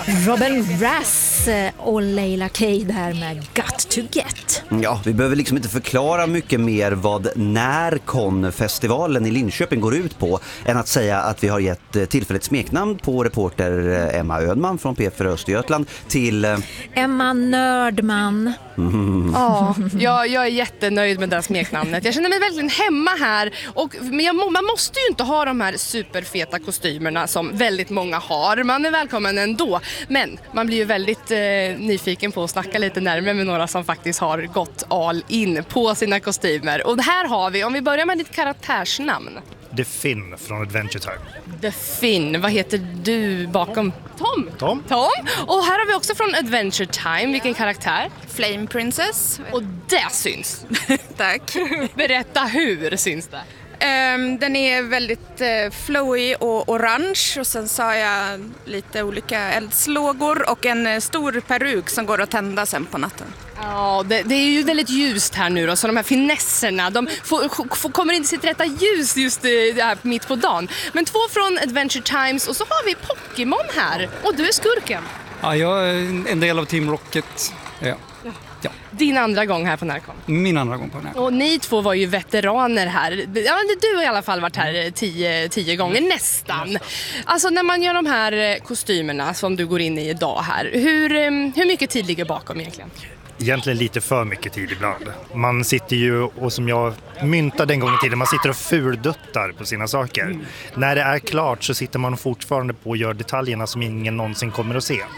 Robin Rass och Leila K där med Got to Get. Ja, vi behöver liksom inte förklara mycket mer vad Närkon-festivalen i Linköping går ut på än att säga att vi har gett tillfälligt smeknamn på reporter Emma Ödman från P4 Östergötland till Emma Nördman. Ja, jag är jättenöjd med det smeknamnet. Jag känner mig verkligen hemma här. Men man måste ju inte ha de här superfeta kostymerna som väldigt många har. Man är välkommen ändå. Men man blir ju väldigt nyfiken på att snacka lite närmare med några som faktiskt har gått all in på sina kostymer. Och här har vi, om vi börjar med ditt karaktärsnamn. The Finn från Adventure Time. The Finn, vad heter du bakom? Tom. Och här har vi också från Adventure Time, vilken karaktär? Flame Princess. Och det syns. Tack. Berätta, hur syns det? Den är väldigt flowy och orange, och sen så har jag lite olika eldslågor och en stor peruk som går att tända sen på natten. Ja, det är ju väldigt ljust här nu då, så de här finesserna, de kommer inte sitt rätta ljus just här mitt på dagen. Men 2 från Adventure Times, och så har vi Pokémon här, och du är skurken. Ja, jag är en del av Team Rocket. Ja. Din andra gång här på Närkon. Min andra gång på Närkon. Och ni 2 var ju veteraner här. Ja, du har i alla fall varit här 10 gånger, nästan. Alltså när man gör de här kostymerna som du går in i idag här, hur mycket tid ligger bakom egentligen? Egentligen lite för mycket tid ibland. Man sitter ju, och som jag myntade en gång i tiden, man sitter och fulduttar på sina saker. När det är klart så sitter man fortfarande på och gör detaljerna som ingen någonsin kommer att se.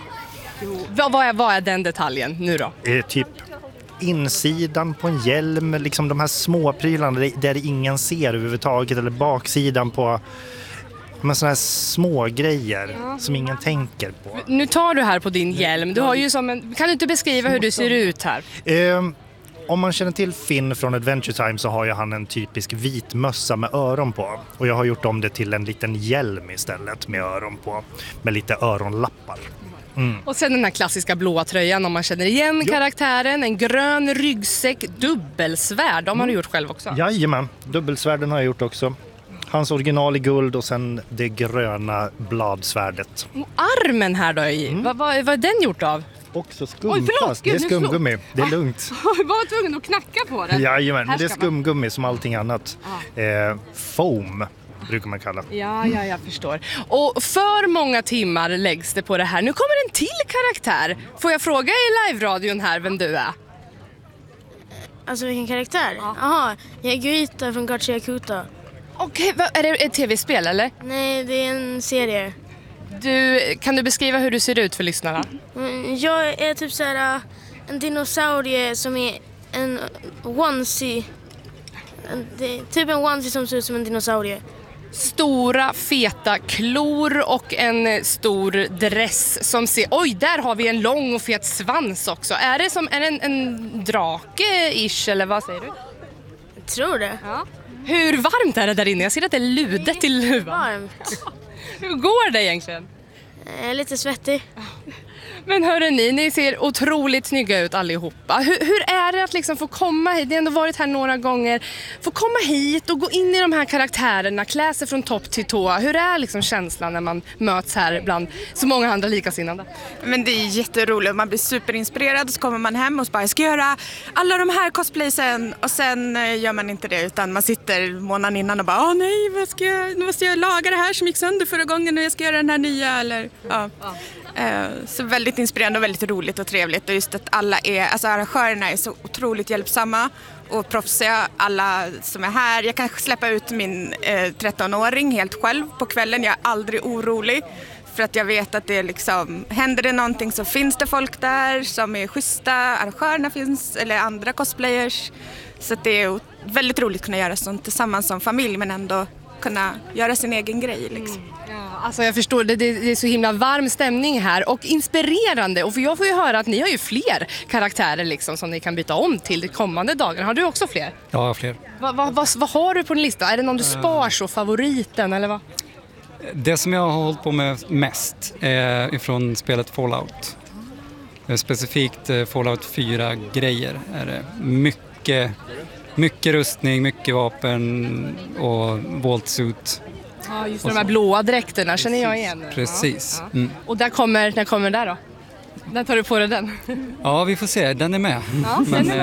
Vad är den detaljen nu då? Typ insidan på en hjälm, liksom de här små prylarna där ingen ser överhuvudtaget, eller baksidan på såna här små grejer som ingen tänker på. Nu tar du här på din hjälm. Du har ju kan du inte beskriva hur du ser ut här? Om man känner till Finn från Adventure Time så har ju han en typisk vit mössa med öron på. Och jag har gjort om det till en liten hjälm istället med öron på, med lite öronlappar. Och sen den här klassiska blåa tröjan, om man känner igen karaktären. En grön ryggsäck, dubbelsvärd. De har du gjort själv också. Jajamän, dubbelsvärden har jag gjort också. Hans original i guld och sen det gröna bladsvärdet. Och armen här då i. Vad är den gjort av? Också skumplast. Det är skumgummi. Det är lugnt. Jag var tvungen att knacka på det. Jajamän, men det är skumgummi som allting annat. Foam brukar man kalla. Ja, jag förstår. Och för många timmar läggs det på det här. Nu kommer en till karaktär. Får jag fråga i live-radion här vem du är? Alltså vilken karaktär? Jaha, jag är Guita från Gachi Yakuta. Okej, är det ett tv-spel eller? Nej, det är en serie. Kan du beskriva hur du ser ut för lyssnarna? Jag är typ såhär en dinosaurie som är en onesie. Typ en onesie som ser ut som en dinosaurie. Stora, feta klor och en stor dress som ser... Oj, där har vi en lång och fet svans också. Är det en drake-ish eller vad säger du? Jag tror det. Ja. Hur varmt är det där inne? Jag ser att det är ludet till luvan. Varmt. Hur går det egentligen? Jag är lite svettig. Men hörrni, ni ser otroligt snygga ut allihopa. Hur är det att liksom få komma hit? Det har ändå varit här några gånger. Få komma hit och gå in i de här karaktärerna, klä sig från topp till tå. Hur är liksom känslan när man möts här bland så många andra likasinnande? Men det är jätteroligt. Man blir superinspirerad och så kommer man hem och så bara, jag ska göra alla de här cosplaysen. Och sen gör man inte det, utan man sitter månaden innan och bara, nej, nu måste jag laga det här som gick sönder förra gången och jag ska göra den här nya. Eller, ja. Så väldigt inspirerande och väldigt roligt och trevligt, och just att arrangörerna är så otroligt hjälpsamma och proffsiga, alla som är här. Jag kan släppa ut min 13-åring helt själv på kvällen. Jag är aldrig orolig, för att jag vet att det liksom, händer det någonting så finns det folk där som är schyssta, arrangörerna finns, eller andra cosplayers. Så att det är väldigt roligt att kunna göra sånt tillsammans som familj, men ändå kunna göra sin egen grej liksom. Alltså jag förstår, det är så himla varm stämning här och inspirerande. Och för jag får ju höra att ni har ju fler karaktärer liksom som ni kan byta om till de kommande dagarna. Har du också fler? Ja, jag har fler. Vad har du på din lista? Är det någon du spar så, favoriten eller vad? Det som jag har hållit på med mest är ifrån spelet Fallout. Specifikt Fallout 4-grejer är det mycket rustning, mycket vapen och vault suit. Ja, just de här blåa dräkterna känner jag igen. Precis. Ja. Och när kommer där då? När tar du på dig den? Ja, vi får se. Den är med. Ja, den är med.